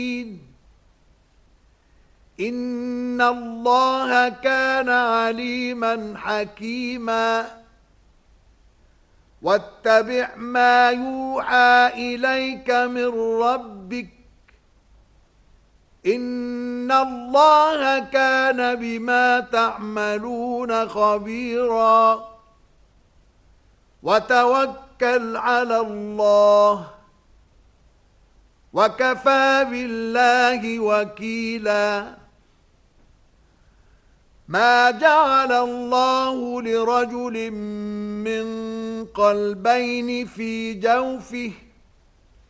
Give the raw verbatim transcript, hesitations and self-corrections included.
إن الله كان عليما حكيما واتبع ما يوحى إليك من ربك إن الله كان بما تعملون خبيرا وتوكل على الله وكفى بالله وكيلا ما جعل الله لرجل من قلبين في جوفه